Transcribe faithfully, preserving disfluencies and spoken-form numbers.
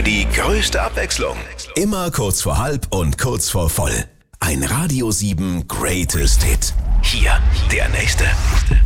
die größte Abwechslung. Immer kurz vor halb und kurz vor voll. Ein Radio sieben Greatest Hit. Hier der nächste.